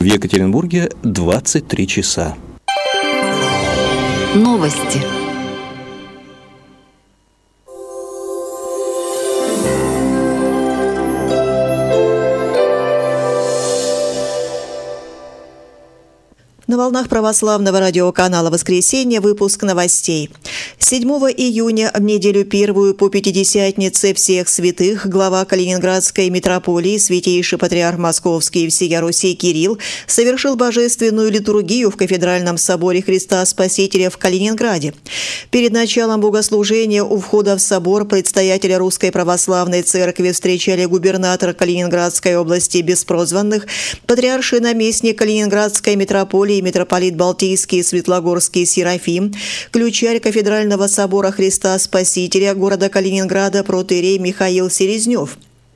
В Екатеринбурге 23 часа. Новости. На волнах православного радиоканала «Воскресенье» выпуск новостей. 7 июня, в неделю первую по Пятидесятнице всех святых, глава Калининградской митрополии, святейший патриарх Московский и всея Руси Кирилл совершил божественную литургию в кафедральном соборе Христа Спасителя в Калининграде. Перед началом богослужения у входа в собор предстоятеля Русской Православной Церкви встречали губернатор Калининградской области Беспрозванных, патриарший наместник Калининградской митрополии митрополит Балтийский и Светлогорский Серафим, ключарь кафедрального собора Христа Спасителя города Калининграда протоиерей Михаил Селезнев.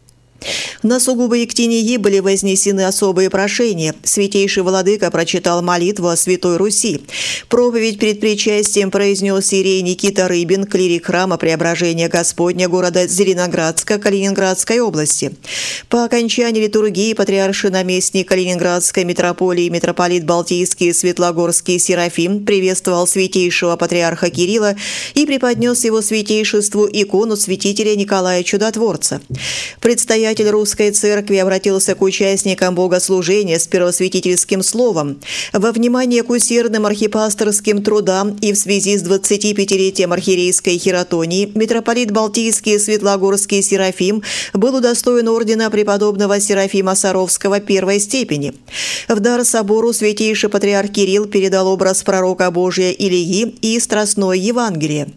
На сугубо Ектинии были вознесены особые прошения. Святейший владыка прочитал молитву о Святой Руси. Проповедь перед причастием произнес иерей Никита Рыбин, клирик храма Преображения Господня города Зеленоградска Калининградской области. По окончании литургии патриарший наместник Калининградской митрополии митрополит Балтийский и Светлогорский Серафим приветствовал святейшего патриарха Кирилла и преподнес его святейшеству икону святителя Николая Чудотворца. Предстоятель Русской Церкви обратился к участникам богослужения с первосвятительским словом. Во внимание к усердным архипасторским трудам и в связи с 25-летием архиерейской хиротонии митрополит Балтийский и Светлогорский Серафим был удостоен ордена преподобного Серафима Саровского первой степени. В дар собору святейший патриарх Кирилл передал образ пророка Божия Илии и страстное Евангелие.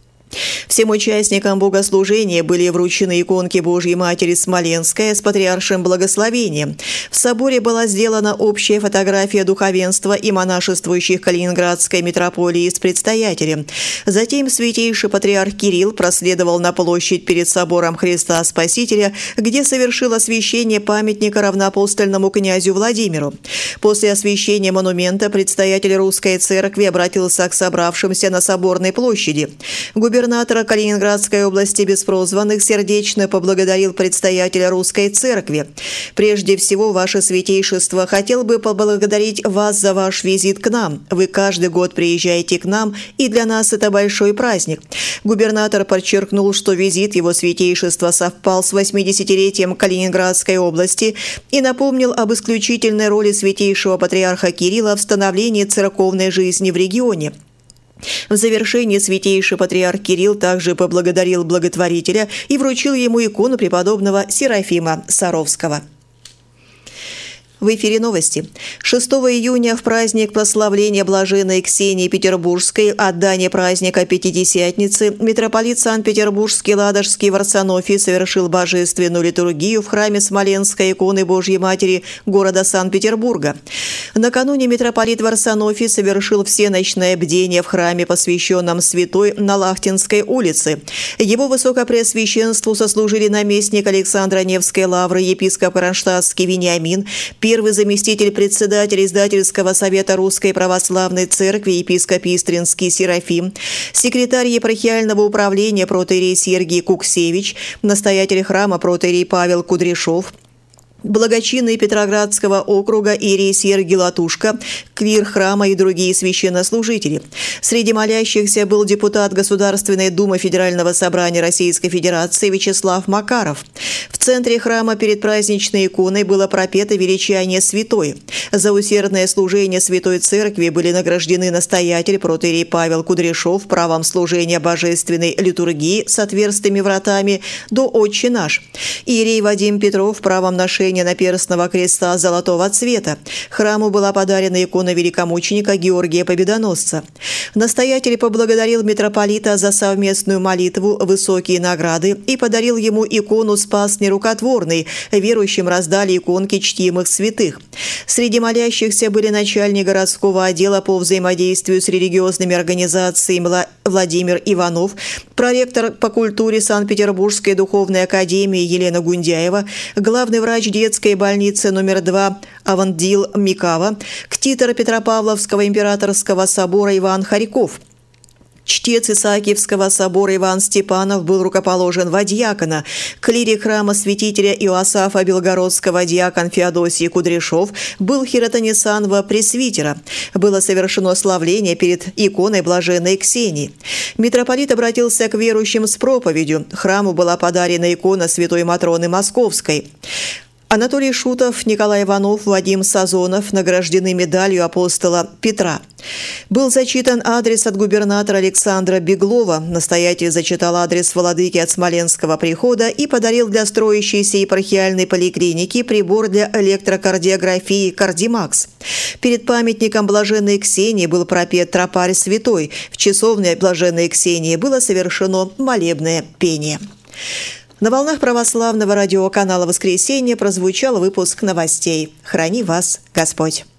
Всем участникам богослужения были вручены иконки Божьей Матери Смоленская с патриаршим благословением. В соборе была сделана общая фотография духовенства и монашествующих Калининградской митрополии с предстоятелем. Затем святейший патриарх Кирилл проследовал на площадь перед собором Христа Спасителя, где совершил освящение памятника равноапостольному князю Владимиру. После освящения монумента предстоятель Русской Церкви обратился к собравшимся на Соборной площади. Губернатор Калининградской области Беспрозванных сердечно поблагодарил предстоятеля Русской Церкви. «Прежде всего, Ваше Святейшество, хотел бы поблагодарить вас за ваш визит к нам. Вы каждый год приезжаете к нам, и для нас это большой праздник». Губернатор подчеркнул, что визит Его Святейшества совпал с 80-летием Калининградской области и напомнил об исключительной роли святейшего патриарха Кирилла в становлении церковной жизни в регионе. В завершении святейший патриарх Кирилл также поблагодарил благотворителя и вручил ему икону преподобного Серафима Саровского. В эфире новости. 6 июня в праздник прославления блаженной Ксении Петербургской, отдания праздника Пятидесятницы, митрополит Санкт-Петербургский Ладожский Варсонофий совершил божественную литургию в храме Смоленской иконы Божьей Матери города Санкт-Петербурга. Накануне митрополит Варсонофий совершил всеночное бдение в храме, посвященном Святой на Лахтинской улице. Его высокопреосвященству сослужили наместник Александра Невской лавры епископ Кронштадтский Вениамин, первый заместитель председателя издательского совета Русской Православной Церкви епископ Истринский Серафим, секретарь епархиального управления протоиерей Сергий Куксевич, настоятель храма протоиерей Павел Кудряшов, благочинный Петроградского округа иерей Сергий Латушка, клир храма и другие священнослужители. Среди молящихся был депутат Государственной Думы Федерального собрания Российской Федерации Вячеслав Макаров. В центре храма перед праздничной иконой было пропето величание святой. За усердное служение Святой Церкви были награждены настоятель протоиерей Павел Кудряшов правом служения божественной литургии с отверстыми вратами до «Отче наш», иерей Вадим Петров правом ношения наперстного креста золотого цвета. Храму была подарена икона великомученика Георгия Победоносца. Настоятель поблагодарил митрополита за совместную молитву, высокие награды и подарил ему икону «Спас нерукотворный». Верующим раздали иконки чтимых святых. Среди молящихся были начальник городского отдела по взаимодействию с религиозными организациями Владимир Иванов, проректор по культуре Санкт-Петербургской духовной академии Елена Гундяева, главный врач детской больницы номер 2 Авандил Микава, ктитор Петропавловского императорского собора Иван Харьков. Чтец Исаакиевского собора Иван Степанов был рукоположен во диакона. Клирик храма святителя Иоасафа Белгородского диакон Феодосий Кудряшов был хиротонесан во пресвитера. Было совершено славление перед иконой блаженной Ксении. Митрополит обратился к верующим с проповедью. Храму была подарена икона святой Матроны Московской. Анатолий Шутов, Николай Иванов, Вадим Сазонов награждены медалью апостола Петра. Был зачитан адрес от губернатора Александра Беглова. Настоятель зачитал адрес владыки от Смоленского прихода и подарил для строящейся епархиальной поликлиники прибор для электрокардиографии «Кардимакс». Перед памятником блаженной Ксении был пропет тропарь святой. В часовне блаженной Ксении было совершено молебное пение. На волнах православного радиоканала «Воскресенье» прозвучал выпуск новостей. Храни вас Господь!